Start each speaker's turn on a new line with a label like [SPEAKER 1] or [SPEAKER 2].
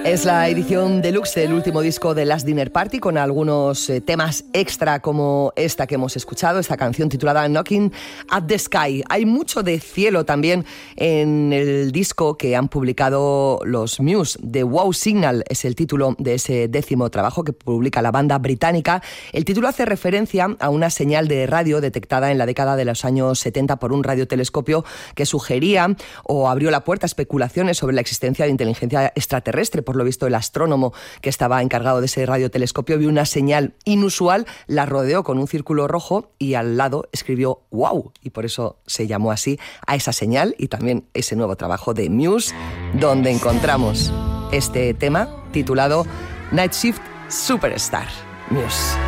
[SPEAKER 1] Es la edición deluxe del último disco de Last Dinner Party, con algunos temas extra como esta que hemos escuchado, esta canción titulada Knocking at the Sky. Hay mucho de cielo también en el disco que han publicado los Muse. The Wow Signal es el título de ese 10º trabajo que publica la banda británica. El título hace referencia a una señal de radio detectada en la década de los años 70 por un radiotelescopio que sugería o abrió la puerta a especulaciones sobre la existencia de inteligencia extraterrestre. Por lo visto, el astrónomo que estaba encargado de ese radiotelescopio vio una señal inusual, la rodeó con un círculo rojo y al lado escribió "wow", y por eso se llamó así a esa señal, y también ese nuevo trabajo de Muse, donde encontramos este tema titulado Night Shift Superstar. Muse.